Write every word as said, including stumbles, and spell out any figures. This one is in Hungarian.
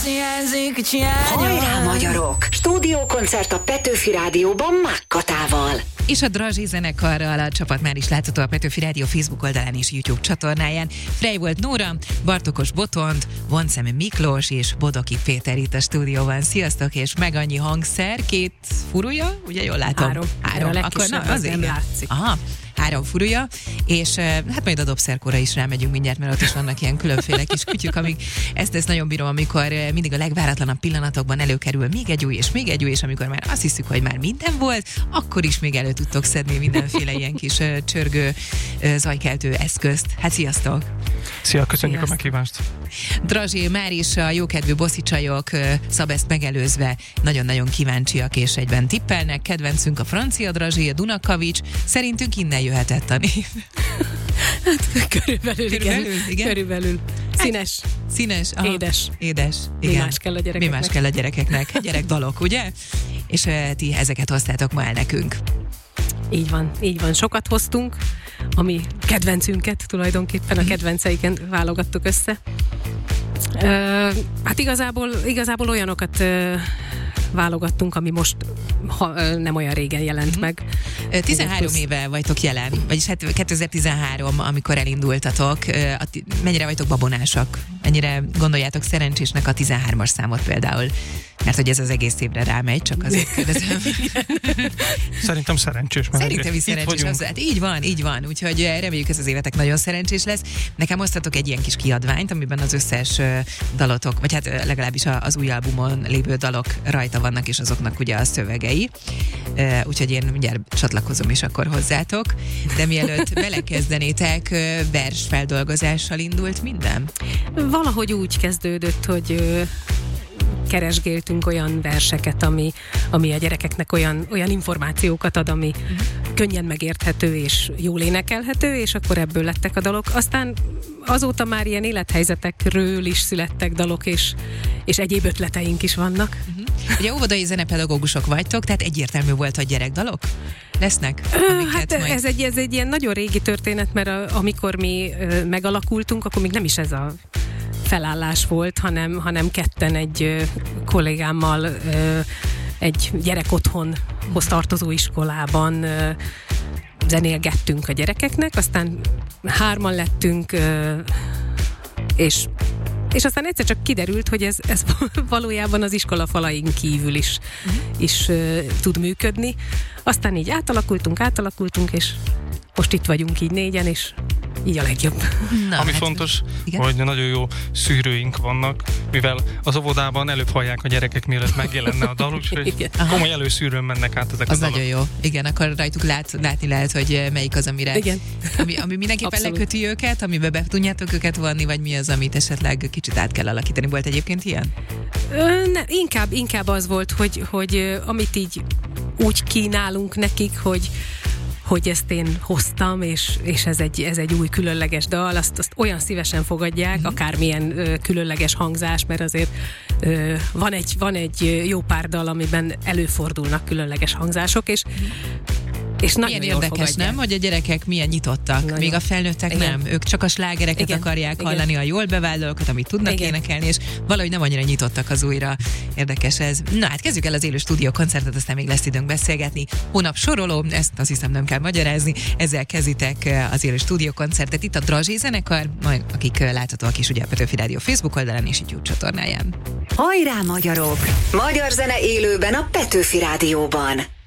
Hajrá, magyarok! Stúdiókoncert a Petőfi Rádióban Mákkatával. És a Drazsi zenekarral a csapat már is látható a Petőfi Rádió Facebook oldalán és YouTube csatornáján. Frey volt Nóra, Bartokos Botond, Vonszemi Miklós és Bodoki Péter itt a stúdióban. Sziasztok, és meg annyi hangszer, két furúja, ugye jól látom? Három. Három. Akkor na, az nem látszik. Aha. Három furúja, és hát majd a dobszerkóra is rámegyünk mindjárt, mert ott is vannak ilyen különféle kis kütyük, amik ezt, ezt nagyon bírom, amikor mindig a legváratlanabb pillanatokban előkerül még egy új, és még egy új, és amikor már azt hiszük, hogy már minden volt, akkor is még elő tudtok szedni mindenféle ilyen kis csörgő, zajkeltő eszközt. Hát sziasztok! Szia, köszönjük Sziasztok. a meghívást! Drazsi, már is a jókedvű bosszi csajok Szabeszt megelőzve nagyon-nagyon kíváncsiak és egyben tippelnek. Kedvencünk a francia Drazsi, a Dunakavics. Szerintünk innen jöhetett a név. Hát, körülbelül, körülbelül, igen. igen. Körülbelül. Színes. Hát, színes. Aha. Édes. Édes. Igen. Mi más kell a gyerekeknek? Mi más kell a gyerekeknek? Gyerekdalok, ugye? És uh, ti ezeket hoztátok ma el nekünk. Így van, így van. Sokat hoztunk, ami kedvencünket tulajdonképpen, a kedvenceiken válogattuk össze. Uh, hát igazából, igazából olyanokat uh, válogattunk, ami most ha, nem olyan régen jelent mm-hmm. meg. tizenhárom éve vagytok jelen, vagyis hát kétezer-tizenhárom, amikor elindultatok. Mennyire vagytok babonásak? Mennyire gondoljátok szerencsésnek a tizenhármas számot például? Mert hogy ez az egész évre rámegy, csak azért kérdezem. Szerintem szerencsés. Szerintem is szerencsés. Az, hát így van, így van. Úgyhogy reméljük, ez az évetek nagyon szerencsés lesz. Nekem osztatok egy ilyen kis kiadványt, amiben az összes dalotok, vagy hát legalábbis az új albumon lévő dalok rajta vannak, és azoknak ugye a szövegei. Úgyhogy én mindjárt csatlakozom is akkor hozzátok. De mielőtt belekezdenétek, versfeldolgozással indult minden? Valahogy úgy kezdődött, hogy keresgéltünk olyan verseket, ami, ami a gyerekeknek olyan, olyan információkat ad, ami uh-huh. könnyen megérthető és jól énekelhető, és akkor ebből lettek a dalok. Aztán azóta már ilyen élethelyzetekről is születtek dalok, és, és egyéb ötleteink is vannak. Uh-huh. Ugye óvodai zenepedagógusok vagytok, tehát egyértelmű volt, hogy gyerekdalok lesznek? Hát majd... ez, egy, ez egy ilyen nagyon régi történet, mert a, amikor mi ö, megalakultunk, akkor még nem is ez a felállás volt, hanem, hanem ketten egy ö, kollégámmal ö, egy gyerekotthonhoz tartozó iskolában ö, zenélgettünk a gyerekeknek, aztán hárman lettünk, ö, és és aztán egyszer csak kiderült, hogy ez, ez valójában az iskola falain kívül is, uh-huh. is uh, tud működni. Aztán így átalakultunk, átalakultunk, és most itt vagyunk így négyen, és így a legjobb. Na, Ami hát, fontos, igen? hogy nagyon jó szűrőink vannak, mivel az óvodában előbb hallják a gyerekek, mielőtt megjelenne a dal, úgyhogy komoly előszűrőn mennek át ezek az a dalok. Az nagyon jó. Igen, akkor rajtuk lát, látni lehet, hogy melyik az, amire, igen. ami, ami mindenképpen Abszolút. leköti őket, amiben be tudjátok őket vonni, vagy mi az, amit esetleg kicsit át kell alakítani. Volt egyébként ilyen? Ö, ne, inkább, inkább az volt, hogy, hogy amit így úgy kínálunk nekik, hogy hogy ezt én hoztam, és, és ez, egy, ez egy új különleges dal, azt, azt olyan szívesen fogadják, mm-hmm. akármilyen ö, különleges hangzás, mert azért ö, van, egy, van egy jó pár dal, amiben előfordulnak különleges hangzások, és mm-hmm. És milyen érdekes, fogadják. Nem? Hogy a gyerekek milyen nyitottak. Nagyon. Még a felnőttek Igen. nem. Ők csak a slágereket Igen. akarják Igen. hallani, a jól bevált dolgokat, amit tudnak Igen. énekelni, és valahogy nem annyira nyitottak az újra. Érdekes ez. Na hát kezdjük el az élő stúdió koncertet, aztán még lesz időnk beszélgetni. Hónap soroló, ezt azt hiszem nem kell magyarázni. Ezzel kezditek az élő stúdió koncertet. Itt a Drazsi zenekar, majd akik láthatóak is ugye a Petőfi Rádió Facebook oldalán és YouTube csatornáján. Hajrá, magyarok! Magyar zene élőben a Petőfi Rádióban.